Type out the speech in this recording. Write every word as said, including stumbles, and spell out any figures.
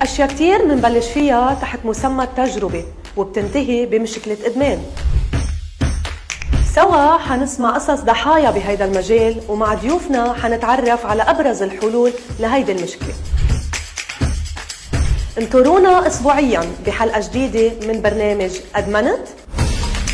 أشياء كتير منبلش فيها تحت مسمى التجربة وبتنتهي بمشكلة إدمان. سوا حنسمع قصص ضحايا بهيدا المجال، ومع ضيوفنا حنتعرف على أبرز الحلول لهيدي المشكلة. انطرونا أسبوعياً بحلقة جديدة من برنامج أدمنت.